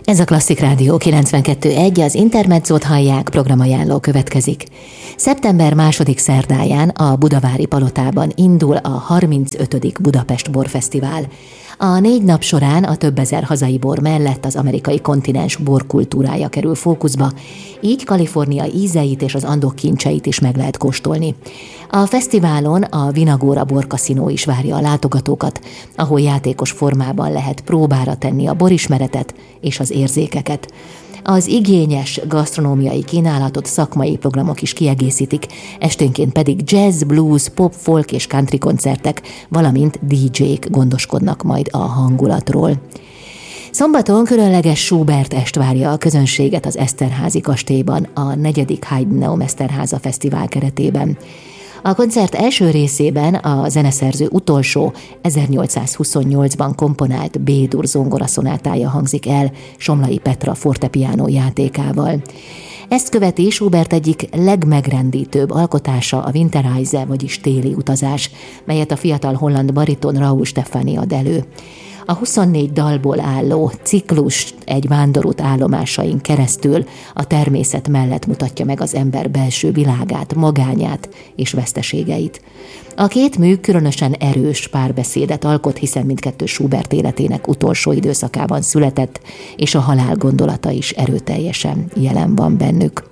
Ez a Klasszik Rádió 92.1, az Intermezzót hallják, programajánló következik. Szeptember 2. szerdáján a Budavári Palotában indul a 35. Budapest Borfesztivál. A 4 nap során a több ezer hazai bor mellett az amerikai kontinens borkultúrája kerül fókuszba, így Kalifornia ízeit és az Andok kincseit is meg lehet kóstolni. A fesztiválon a Vinagóra borkaszinó is várja a látogatókat, ahol játékos formában lehet próbára tenni a borismeretet és az érzékeket. Az igényes gasztronómiai kínálatot szakmai programok is kiegészítik, esténként pedig jazz, blues, pop, folk és country koncertek, valamint DJ-k gondoskodnak majd a hangulatról. Szombaton különleges Schubert est várja a közönséget az Eszterházy kastélyban a 4. Heidenau Eszterháza Fesztivál keretében. A koncert első részében a zeneszerző utolsó 1828-ban komponált B-dur zongoraszonátája hangzik el Somlai Petra fortepiano játékával. Ezt követi Schubert egyik legmegrendítőbb alkotása, a Winterreise, vagyis téli utazás, melyet a fiatal holland bariton Raúl Stefani ad elő. A 24 dalból álló ciklus egy vándorút állomásain keresztül a természet mellett mutatja meg az ember belső világát, magányát és veszteségeit. A két mű különösen erős párbeszédet alkot, hiszen mindkettő Schubert életének utolsó időszakában született, és a halál gondolata is erőteljesen jelen van bennük.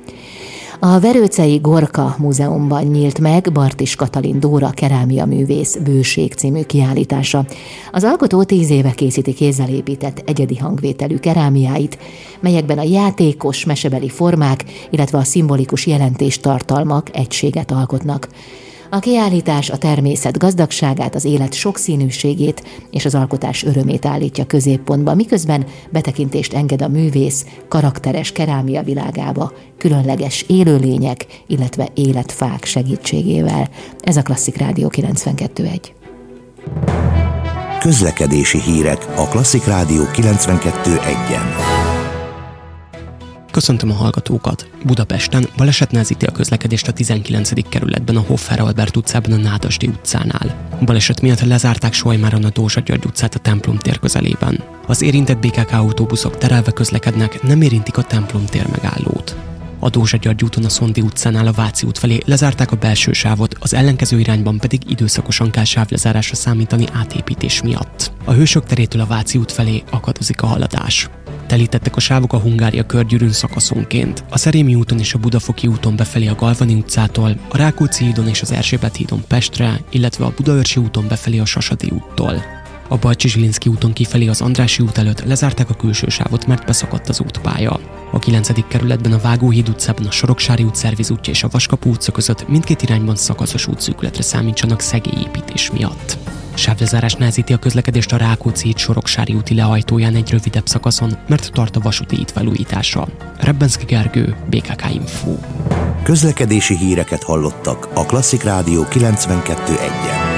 A Verőcei Gorka Múzeumban nyílt meg Bartis Katalin Dóra kerámiaművész Bőség című kiállítása. Az alkotó 10 éve készíti kézzel épített egyedi hangvételű kerámiáit, melyekben a játékos mesebeli formák, illetve a szimbolikus jelentéstartalmak egységet alkotnak. A kiállítás a természet gazdagságát, az élet sokszínűségét és az alkotás örömét állítja középpontba, miközben betekintést enged a művész karakteres kerámia világába, különleges élőlények, illetve életfák segítségével. Ez a Klasszik Rádió 92.1. Közlekedési hírek a Klasszik Rádió 92.1-en. Köszöntöm a hallgatókat! Budapesten baleset nehezíti a közlekedést a 19. kerületben a Hoffer Albert utcában a Nádasdy utcánál. A baleset miatt lezárták Solymáron a Dózsa György utcát a Templom tér közelében. Az érintett BKK autóbuszok terelve közlekednek, nem érintik a Templom tér megállót. A Dózsa György úton a Szondi utcánál a Váci út felé lezárták a belső sávot, az ellenkező irányban pedig időszakosan kell sávlezárásra számítani átépítés miatt. A Hősök terétől a Váci út felé akadozik a haladás. Telítettek a sávok a Hungária körgyűrűn szakaszonként, a Szerémi úton és a Budafoki úton befelé a Galvani utcától, a Rákóczi hídon és az Erzsébet hídon Pestre, illetve a Budaörsi úton befelé a Sasadi úttól. A Bajcsy-Zsilinszky úton kifelé az Andrássy út előtt lezárták a külső sávot, mert beszakadt az útpálya. A 9. kerületben a Vágóhíd utcában a Soroksári út szervizútja és a Vaskapu utca között mindkét irányban szakaszos útszűkületre számítsanak szegélyépítés miatt. Sávlezárás nehezíti a közlekedést a Rákóczi híd Soroksári úti lehajtóján egy rövidebb szakaszon, mert tart a vasúti híd felújítása. Rebbenszky Gergő, BKK Info. Közlekedési híreket hallottak a Klasszik Rádió 92.1-en.